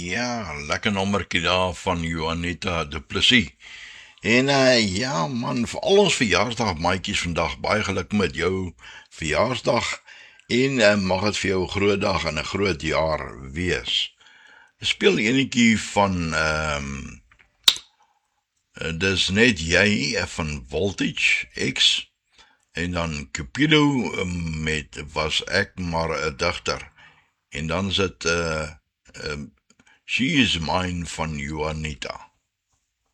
Ja, lekker nommertjie daar van Juanita Du Plessis. En ja man, vir al ons verjaarsdag maatjies vandag, baie geluk met jou verjaarsdag. En mag het vir jou 'n groot dag en 'n groot jaar wees. Speel enetjie van dis net jy van Voltage X. En dan Cupido met Was ek maar 'n digter. En dan is dit She is Mine van Juanita.